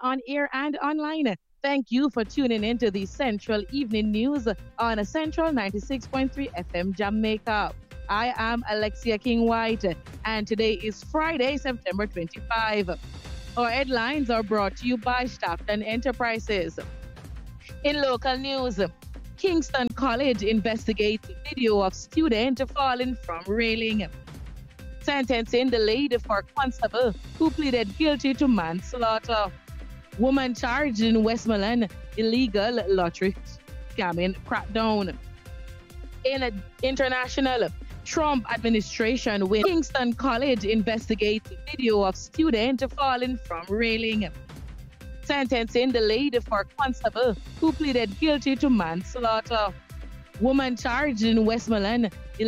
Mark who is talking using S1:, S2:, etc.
S1: on air and online. Thank you for tuning in to the Central Evening News on Central 96.3 FM Jamaica. I am Alexia King White, and today is Friday, September 25. Our headlines are brought to you by Staffton Enterprises. In local news, Kingston College investigates video of student falling from railing. Sentencing delayed for constable who pleaded guilty to manslaughter. Woman charged in Westmoreland illegal lottery scamming crackdown. In international, Trump administration with Kingston College investigates video of student falling from railing. Sentencing delayed for constable who pleaded guilty to manslaughter. Woman charged in Westmoreland